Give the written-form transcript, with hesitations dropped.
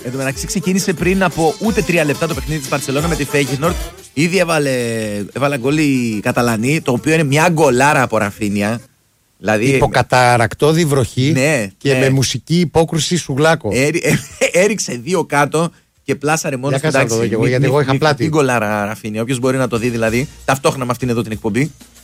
Εν τω μεταξύ ξεκίνησε πριν από ούτε 3 λεπτά το παιχνίδι της Μπαρσελόνα με τη Φέγενορντ. Ήδη έβαλε γκολ η Καταλανή, το οποίο είναι μια γκολάρα από Ραφίνια. Δηλαδή, υποκαταρακτώδη βροχή, ναι, και ναι, με μουσική υπόκρουση Σουγλάκο. Έριξε 2 κάτω και πλάσαρε μόνο στην τάξη. Γιατί εγώ είχα πλάτη. Την γκολάρα Ραφίνια. Όποιος μπορεί να το δει δηλαδή, ταυτόχρονα με αυτήν εδώ την εκπομπή.